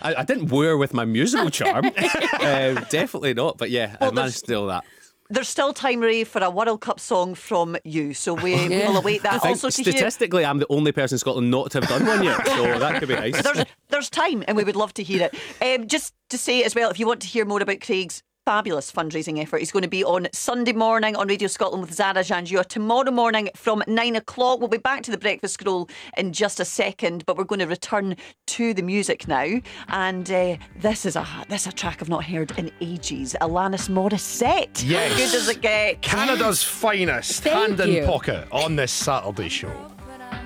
I didn't woo with my musical charm. Definitely not. But yeah, I managed to do all that. There's still time, Ray, for a World Cup song from you, so we will await that. Also, statistically, I'm the only person in Scotland not to have done one yet, so that could be nice. There's time, and we would love to hear it. Just to say as well, if you want to hear more about Craig's fabulous fundraising effort, he's going to be on Sunday morning on Radio Scotland with Zara Janjua. Tomorrow morning from 9 o'clock. We'll be back to the breakfast scroll in just a second, but we're going to return to the music now. And this is a track I've not heard in ages. Alanis Morissette. Yes. How good does it get? Canada's finest hand in pocket on this Saturday show.